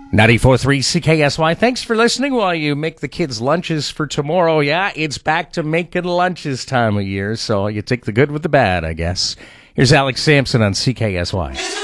94.3 CKSY. Thanks for listening while you make the kids' lunches for tomorrow. Yeah, it's back to making lunches time of year, so you take the good with the bad, I guess. Here's Alex Sampson on CKSY.